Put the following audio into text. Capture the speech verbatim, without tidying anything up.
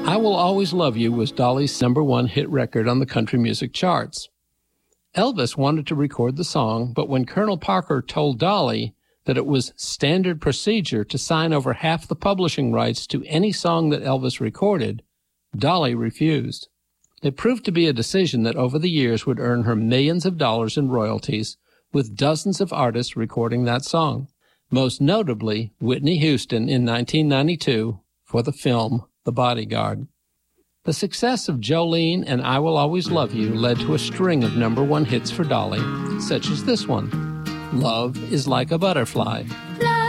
I Will Always Love You was Dolly's number one hit record on the country music charts. Elvis wanted to record the song, but when Colonel Parker told Dolly that it was standard procedure to sign over half the publishing rights to any song that Elvis recorded, Dolly refused. It proved to be a decision that over the years would earn her millions of dollars in royalties, with dozens of artists recording that song, most notably Whitney Houston in nineteen ninety-two for the film The Bodyguard. The success of Jolene and I Will Always Love You led to a string of number one hits for Dolly, such as this one, Love is Like a Butterfly.